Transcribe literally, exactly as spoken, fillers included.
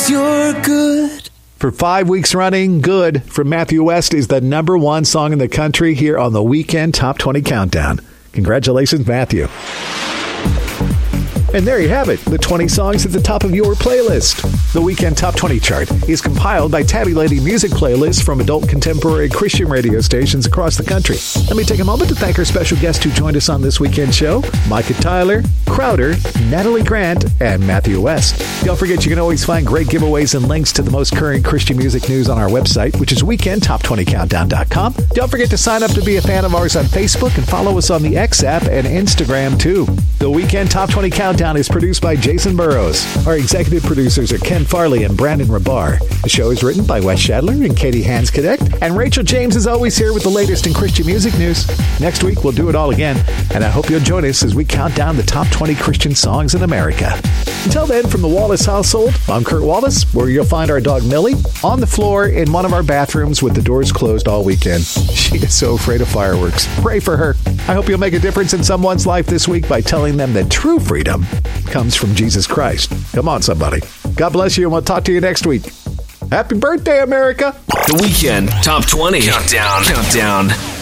you're good. For five weeks running, Good from Matthew West is the number one song in the country here on the Weekend Top twenty Countdown. Congratulations, Matthew. And there you have it, the twenty songs at the top of your playlist. The Weekend Top twenty chart is compiled by tabulating music playlists from adult contemporary Christian radio stations across the country. Let me take a moment to thank our special guests who joined us on this weekend show, Micah Tyler, Crowder, Natalie Grant, and Matthew West. Don't forget you can always find great giveaways and links to the most current Christian music news on our website, which is weekend top twenty countdown dot com. Don't forget to sign up to be a fan of ours on Facebook and follow us on the X app and Instagram too. The Weekend Top twenty Countdown is produced by Jason Burrows. Our executive producers are Ken Farley and Brandon Rabar. The show is written by Wes Shadler and Katie Hans-Kadek, and Rachel James is always here with the latest in Christian music news. Next week, we'll do it all again, and I hope you'll join us as we count down the top twenty Christian songs in America. Until then, from the Wallace household, I'm Kurt Wallace, where you'll find our dog Millie on the floor in one of our bathrooms with the doors closed all weekend. She is so afraid of fireworks. Pray for her. I hope you'll make a difference in someone's life this week by telling them that true freedom comes from Jesus Christ. Come on, somebody. God bless you, and we'll talk to you next week. Happy birthday, America! The Weekend Top twenty Countdown. Countdown.